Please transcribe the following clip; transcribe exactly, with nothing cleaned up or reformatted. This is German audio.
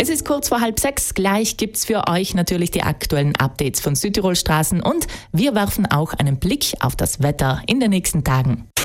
Es ist kurz vor halb sechs. Gleich gibt's für euch natürlich die aktuellen Updates von Südtirol Straßen und wir werfen auch einen Blick auf das Wetter in den nächsten Tagen.